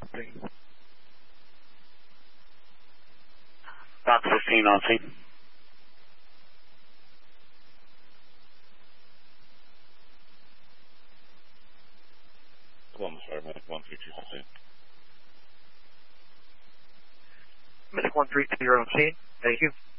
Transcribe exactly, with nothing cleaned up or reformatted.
please. Fox fifteen on scene. One, sorry, medic one three two on scene. Medic one three two on scene. Thank you.